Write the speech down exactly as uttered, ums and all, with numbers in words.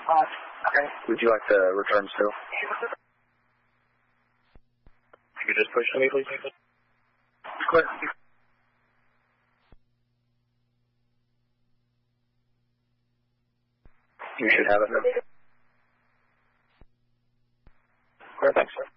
Okay. Would you like the return still? Could you just push to me, please? Clear. You should have it now. Clear, thanks, sir.